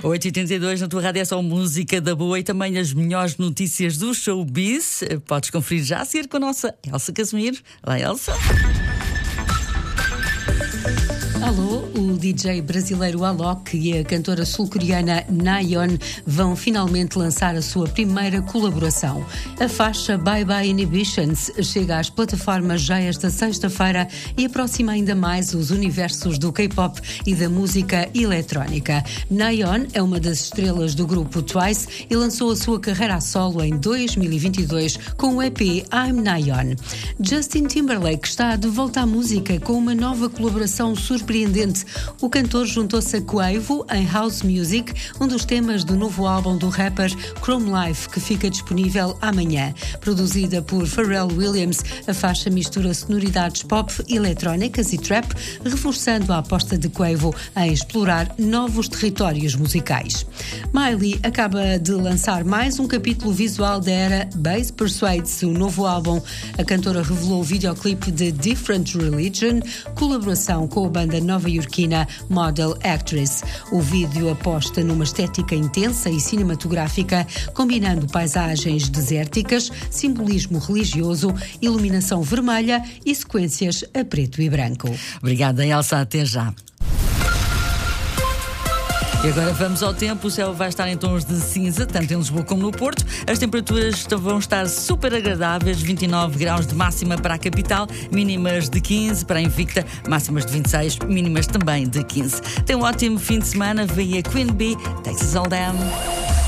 8h32 na tua rádio é só música da boa e também as melhores notícias do showbiz. Podes conferir já a seguir com a nossa Elsa Casimiro. Olá, Elsa. Alô, o DJ brasileiro Alok e a cantora sul-coreana Nayeon vão finalmente lançar a sua primeira colaboração. A faixa Bye Bye Inhibitions chega às plataformas já esta sexta-feira e aproxima ainda mais os universos do K-pop e da música eletrónica. Nayeon é uma das estrelas do grupo Twice e lançou a sua carreira a solo em 2022 com o EP I'm Nayeon. Justin Timberlake está de volta à música com uma nova colaboração surpreendente. O cantor juntou-se a Quavo em House Music, um dos temas do novo álbum do rapper Chrome Life, que fica disponível amanhã. Produzida por Pharrell Williams, a faixa mistura sonoridades pop, eletrónicas e trap, reforçando a aposta de Quavo em explorar novos territórios musicais. Miley acaba de lançar mais um capítulo visual da era Bass Persuades, o novo álbum. A cantora revelou o videoclipe de Different Religion, colaboração com a banda nova-iorquina Model Actress. O vídeo aposta numa estética intensa e cinematográfica, combinando paisagens desérticas, simbolismo religioso, iluminação vermelha e sequências a preto e branco. Obrigada, Elsa. Até já. E agora vamos ao tempo. O céu vai estar em tons de cinza, tanto em Lisboa como no Porto. As temperaturas vão estar super agradáveis, 29 graus de máxima para a capital, mínimas de 15 para a Invicta, máximas de 26, mínimas também de 15. Tem um ótimo fim de semana. Vem a Queen Bee, Texas Hold'em.